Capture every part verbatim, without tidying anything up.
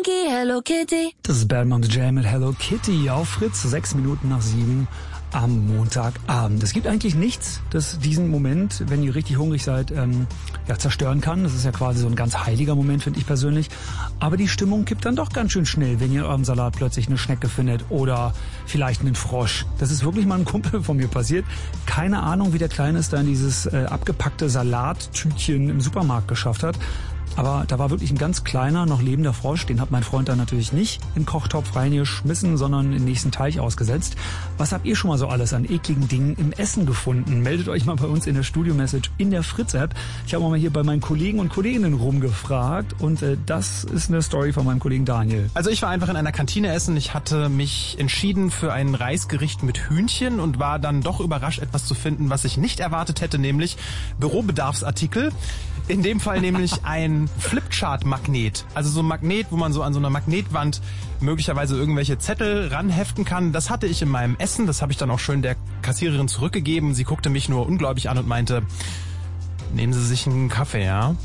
Frankie, Hello Kitty. Das ist Bad Moms Jam mit Hello Kitty auf Fritz, sechs Minuten nach sieben am Montagabend. Es gibt eigentlich nichts, das diesen Moment, wenn ihr richtig hungrig seid, ähm, ja, zerstören kann. Das ist ja quasi so ein ganz heiliger Moment, finde ich persönlich. Aber die Stimmung kippt dann doch ganz schön schnell, wenn ihr in eurem Salat plötzlich eine Schnecke findet oder vielleicht einen Frosch. Das ist wirklich mal ein Kumpel von mir passiert. Keine Ahnung, wie der Kleine es da in dieses äh, abgepackte Salattütchen im Supermarkt geschafft hat. Aber da war wirklich ein ganz kleiner, noch lebender Frosch. Den hat mein Freund dann natürlich nicht in den Kochtopf reingeschmissen, sondern in den nächsten Teich ausgesetzt. Was habt ihr schon mal so alles an ekligen Dingen im Essen gefunden? Meldet euch mal bei uns in der Studio-Message in der Fritz-App. Ich habe mal hier bei meinen Kollegen und Kolleginnen rumgefragt und äh, das ist eine Story von meinem Kollegen Daniel. Also ich war einfach in einer Kantine essen. Ich hatte mich entschieden für ein Reisgericht mit Hühnchen und war dann doch überrascht, etwas zu finden, was ich nicht erwartet hätte, nämlich Bürobedarfsartikel. In dem Fall nämlich ein Flipchart-Magnet. Also so ein Magnet, wo man so an so einer Magnetwand möglicherweise irgendwelche Zettel ranheften kann. Das hatte ich in meinem Essen. Das habe ich dann auch schön der Kassiererin zurückgegeben. Sie guckte mich nur ungläubig an und meinte, nehmen Sie sich einen Kaffee, ja?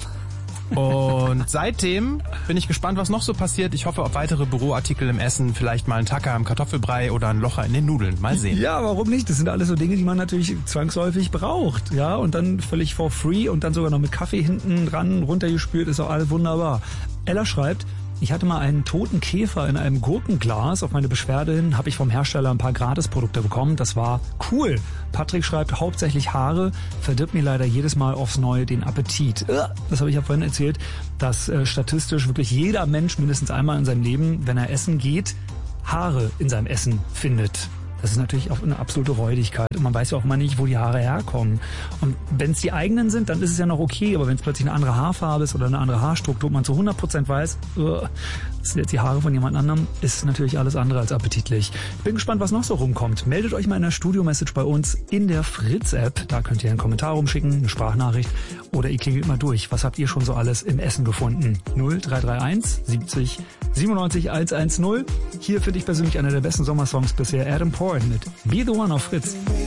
Und seitdem bin ich gespannt, was noch so passiert. Ich hoffe auf weitere Büroartikel im Essen, vielleicht mal ein Tacker im Kartoffelbrei oder ein Locher in den Nudeln. Mal sehen. Ja, warum nicht? Das sind alles so Dinge, die man natürlich zwangsläufig braucht. Ja, und dann völlig for free und dann sogar noch mit Kaffee hinten dran runtergespült, ist auch alles wunderbar. Ella schreibt, ich hatte mal einen toten Käfer in einem Gurkenglas. Auf meine Beschwerde hin habe ich vom Hersteller ein paar Gratisprodukte bekommen. Das war cool. Patrick schreibt, hauptsächlich Haare, verdirbt mir leider jedes Mal aufs Neue den Appetit. Das habe ich ja vorhin erzählt, dass äh, statistisch wirklich jeder Mensch mindestens einmal in seinem Leben, wenn er essen geht, Haare in seinem Essen findet. Das ist natürlich auch eine absolute Räudigkeit. Und man weiß ja auch immer nicht, wo die Haare herkommen. Und wenn es die eigenen sind, dann ist es ja noch okay. Aber wenn es plötzlich eine andere Haarfarbe ist oder eine andere Haarstruktur und man zu hundert Prozent weiß, uh, das sind jetzt die Haare von jemand anderem, ist natürlich alles andere als appetitlich. Ich bin gespannt, was noch so rumkommt. Meldet euch mal in der Studio-Message bei uns in der Fritz-App. Da könnt ihr einen Kommentar rumschicken, eine Sprachnachricht oder ihr klingelt mal durch. Was habt ihr schon so alles im Essen gefunden? null drei drei eins siebzig siebenundneunzig hundertzehn. Hier finde ich persönlich einer der besten Sommersongs bisher, Adam Porn mit Be the One auf Fritz.